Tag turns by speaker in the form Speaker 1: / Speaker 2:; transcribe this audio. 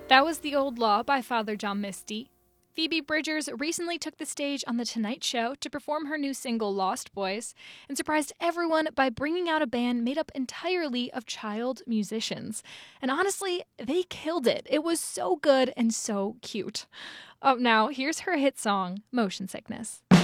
Speaker 1: That was The Old Law by Father John Misty. Phoebe Bridgers recently took the stage on The Tonight Show to perform her new single Lost Boys and surprised everyone by bringing out a band made up entirely of child musicians. And honestly, they killed it. It was so good and so cute. Up now, here's her hit song, Motion Sickness.